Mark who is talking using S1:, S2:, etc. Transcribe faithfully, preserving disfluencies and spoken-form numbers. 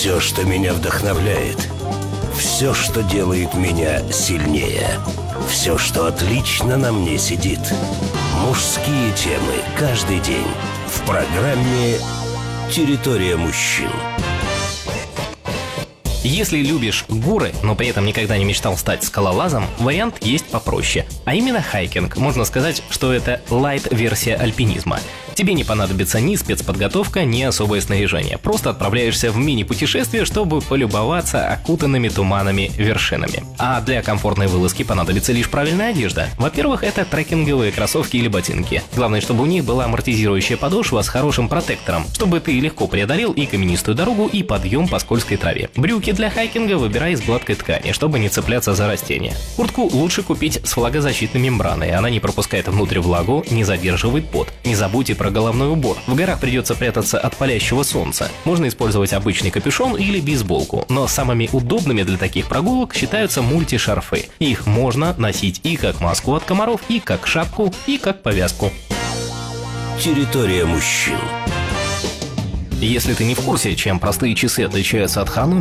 S1: Все, что меня вдохновляет, все, что делает меня сильнее, все, что отлично на мне сидит. Мужские темы каждый день в программе «Территория мужчин».
S2: Если любишь горы, но при этом никогда не мечтал стать скалолазом, вариант есть попроще. А именно хайкинг. Можно сказать, что это лайт-версия альпинизма. Тебе не понадобится ни спецподготовка, ни особое снаряжение. Просто отправляешься в мини-путешествие, чтобы полюбоваться окутанными туманами вершинами. А для комфортной вылазки понадобится лишь правильная одежда. Во-первых, это трекинговые кроссовки или ботинки. Главное, чтобы у них была амортизирующая подошва с хорошим протектором, чтобы ты легко преодолел и каменистую дорогу, и подъем по скользкой траве. Брюки для хайкинга выбирай из гладкой ткани, чтобы не цепляться за растения. Куртку лучше купить с влагозащитной мембраной. Она не пропускает внутрь влагу, не задерживает пот. Не забудьте про головной убор. В горах придется прятаться от палящего солнца. Можно использовать обычный капюшон или бейсболку, но самыми удобными для таких прогулок считаются мультишарфы. Их можно носить и как маску от комаров, и как шапку, и как повязку.
S1: Территория мужчин.
S2: Если ты не в курсе, чем простые часы отличаются от хронометра,